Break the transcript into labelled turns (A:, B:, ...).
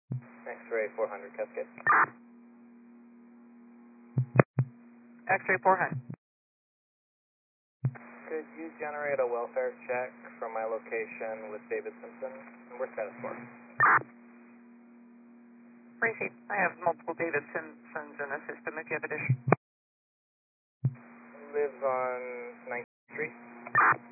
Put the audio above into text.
A: X-ray 400 Cascade.
B: X-ray 400.
A: Could you generate a welfare check from my location with David Simpson? And we're status 4.
B: Receive. I have multiple David Simpsons in the system if you have additional.
A: Lives on 9th Street.